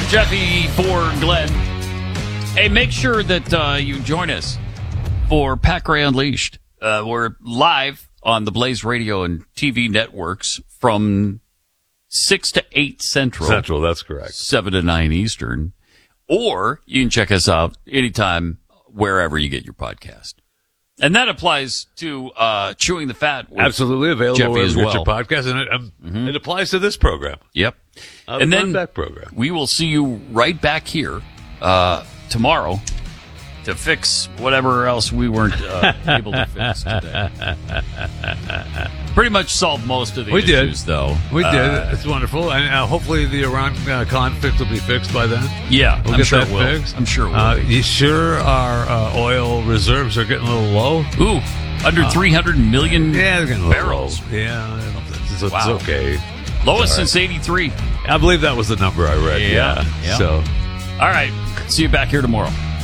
Jeffy for Glenn. Hey, make sure that you join us for Pat Gray Unleashed. We're live on the Blaze Radio and TV networks from 6 to 8 Central. Central, that's correct. 7 to 9 Eastern. Or you can check us out anytime, wherever you get your podcast. And that applies to Chewing the Fat. Absolutely available Jeffy wherever as you get well. your podcast, and it applies to this program. Yep. And then back program. We will see you right back here tomorrow to fix whatever else we weren't able to fix today. Pretty much solved most of the issues, though. We did. It's wonderful. And hopefully the Iran conflict will be fixed by then. Yeah, we'll I'm get sure that it will. fixed. I'm sure it will. You sure our oil reserves are getting a little low? Ooh, under 300 million they're getting a little barrels. low. Yeah, it's Wow. okay. Lowest since 83. I believe that was the number I read. Yeah. So, all right. See you back here tomorrow.